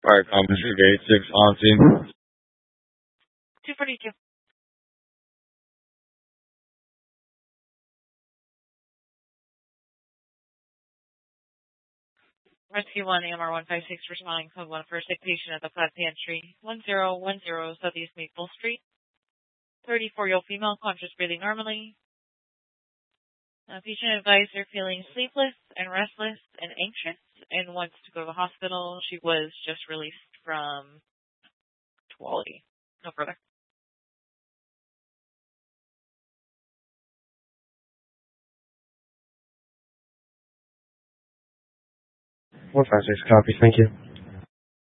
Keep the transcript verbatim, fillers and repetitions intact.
Fire Commander Gate six on scene. two forty-two. Rescue one, A M R one five six, responding code one for a sick patient at the flat pantry, one zero one zero Southeast Maple Street. thirty-four-year-old female, conscious, breathing normally. Uh, patient advised they're feeling sleepless and restless and anxious and wants to go to the hospital. She was just released from Tuwalli. No further. one five six, copy, thank you.